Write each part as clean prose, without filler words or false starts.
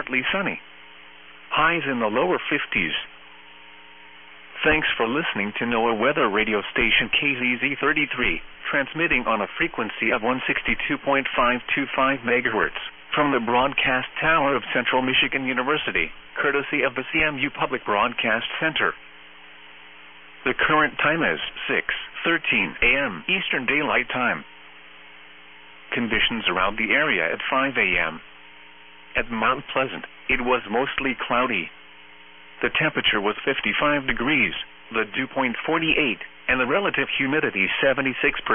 partly sunny. Highs in the lower 50s. Thanks for listening to NOAA weather radio station KZZ33, transmitting on a frequency of 162.525 MHz from the broadcast tower of Central Michigan University, courtesy of the CMU Public Broadcast Center. The current time is 6:13 a.m. Eastern Daylight Time. Conditions around the area at 5 a.m. At Mount Pleasant, it was mostly cloudy. The temperature was 55 degrees, the dew point 48, and the relative humidity 76%.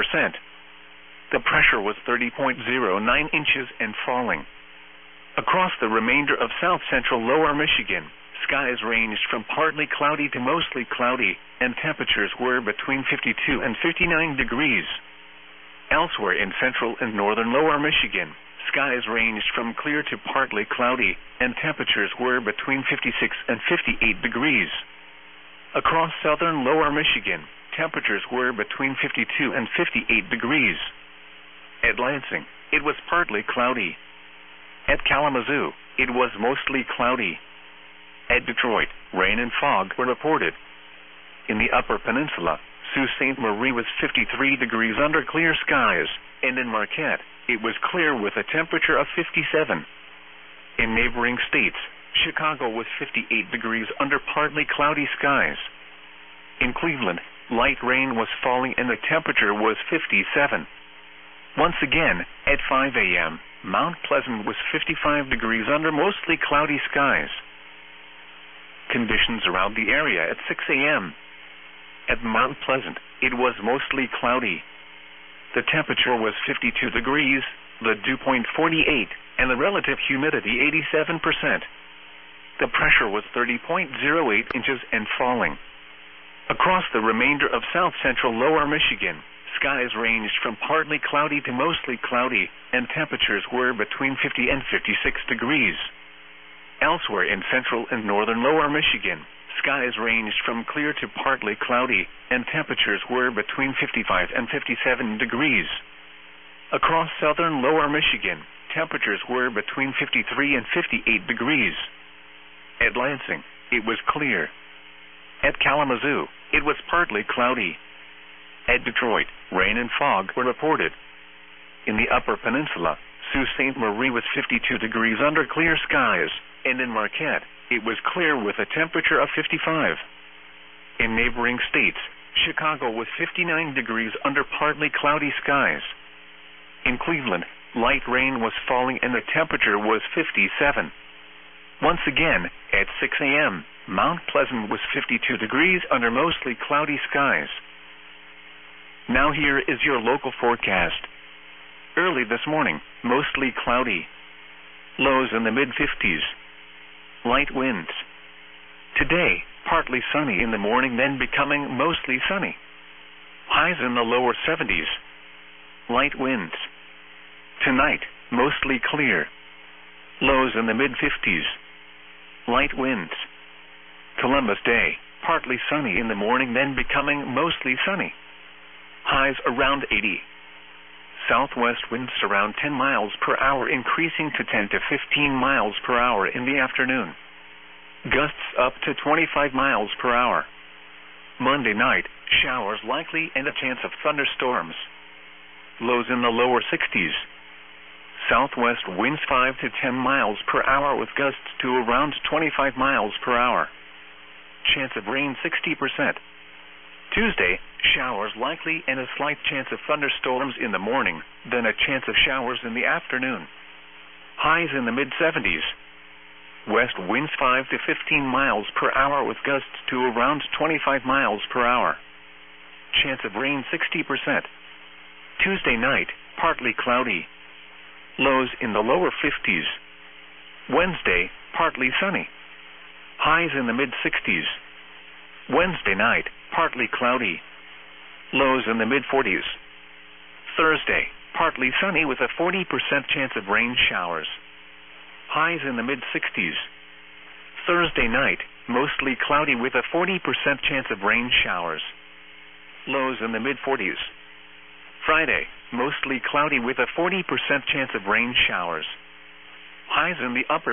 The pressure was 30.09 inches and falling. Across the remainder of south-central lower Michigan, skies ranged from partly cloudy to mostly cloudy, and temperatures were between 52 and 59 degrees. Elsewhere in central and northern lower Michigan, skies ranged from clear to partly cloudy, and temperatures were between 56 and 58 degrees. Across southern lower Michigan, temperatures were between 52 and 58 degrees. At Lansing, it was partly cloudy. At Kalamazoo, it was mostly cloudy. At Detroit, rain and fog were reported. In the Upper Peninsula, Sault Ste. Marie was 53 degrees under clear skies, and in Marquette, it was clear with a temperature of 57. In neighboring states, Chicago was 58 degrees under partly cloudy skies. In Cleveland, light rain was falling and the temperature was 57. Once again, at 5 a.m., Mount Pleasant was 55 degrees under mostly cloudy skies. Conditions around the area at 6 a.m. At Mount Pleasant, it was mostly cloudy. The temperature was 52 degrees, the dew point 48, and the relative humidity 87%. The pressure was 30.08 inches and falling. Across the remainder of south-central lower Michigan, skies ranged from partly cloudy to mostly cloudy, and temperatures were between 50 and 56 degrees. Elsewhere in central and northern lower Michigan, skies ranged from clear to partly cloudy, and temperatures were between 55 and 57 degrees. Across southern lower Michigan, temperatures were between 53 and 58 degrees. At Lansing, it was clear. At Kalamazoo, it was partly cloudy. At Detroit, rain and fog were reported. In the Upper Peninsula, Sault Ste. Marie was 52 degrees under clear skies, and in Marquette, it was clear with a temperature of 55. In neighboring states, Chicago was 59 degrees under partly cloudy skies. In Cleveland, light rain was falling and the temperature was 57. Once again, at 6 a.m., Mount Pleasant was 52 degrees under mostly cloudy skies. Now here is your local forecast. Early this morning, mostly cloudy. Lows in the mid-50s. Light winds. Today, partly sunny in the morning, then becoming mostly sunny. Highs in the lower 70s. Light winds. Tonight, mostly clear. Lows in the mid-50s. Light winds. Columbus Day, partly sunny in the morning, then becoming mostly sunny. Highs around 80. Southwest winds around 10 miles per hour, increasing to 10 to 15 miles per hour in the afternoon. Gusts up to 25 miles per hour. Monday night, showers likely and a chance of thunderstorms. Lows in the lower 60s. Southwest winds 5 to 10 miles per hour with gusts to around 25 miles per hour. Chance of rain 60%. Tuesday, showers likely and a slight chance of thunderstorms in the morning, then a chance of showers in the afternoon. Highs in the mid-70s. West winds 5 to 15 miles per hour with gusts to around 25 miles per hour. Chance of rain 60%. Tuesday night, partly cloudy. Lows in the lower 50s. Wednesday, partly sunny. Highs in the mid-60s. Wednesday night, partly cloudy. Lows in the mid-40s. Thursday, partly sunny with a 40% chance of rain showers. Highs in the mid-60s. Thursday night, mostly cloudy with a 40% chance of rain showers. Lows in the mid-40s. Friday, mostly cloudy with a 40% chance of rain showers. Highs in the upper